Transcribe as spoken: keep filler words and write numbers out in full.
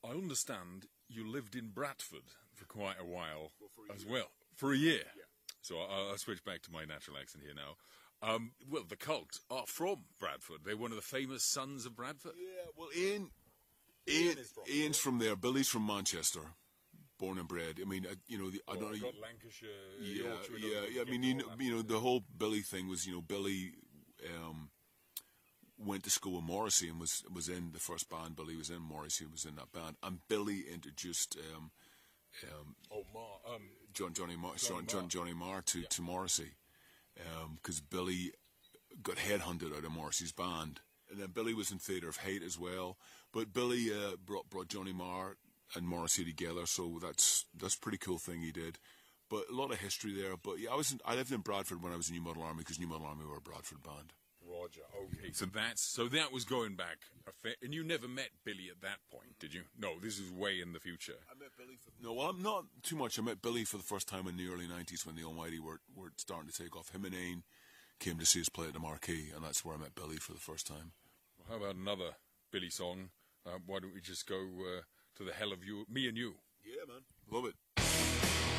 I understand you lived in Bradford for quite a while well, for a as year. well. For a year. Yeah. So I'll, I'll switch back to my natural accent here now. Um, well, the Cult are from Bradford. They're one of the famous sons of Bradford. Yeah, well, Ian, Ian Ian, is from Ian's from there. Billy's from Manchester, born and bred. I mean, uh, you know, the, I Well, don't I've know. got Lancashire, Yeah, Yorkshire, we don't- yeah, we yeah. I get mean, all you know, that. you know, the whole Billy thing was, you know, Billy um, went to school with Morrissey and was was in the first band. Billy was in Morrissey, was in that band, and Billy introduced um, um, Oh, Mar, um, John Johnny Marr, Johnny John, Marr. Johnny Marr to Yeah. to Morrissey, because Billy got headhunted out of Morrissey's band, and then Billy was in Theatre of Hate as well. But Billy uh, brought brought Johnny Marr and Morrissey together, so that's that's a pretty cool thing he did. But a lot of history there. But yeah, I was in, I lived in Bradford when I was in New Model Army, because New Model Army were a Bradford band. Roger. Okay, so that's so that was going back a fair, and you never met Billy at that point, did you? No, this is way in the future. I met Billy for no, well, I'm not too much. I met Billy for the first time in the early nineties when the Almighty were were starting to take off. Him and Ain came to see us play at the Marquee, and that's where I met Billy for the first time. Well, how about another Billy song? Uh, why don't we just go uh, to the hell of you, me and you? Yeah, man, love it.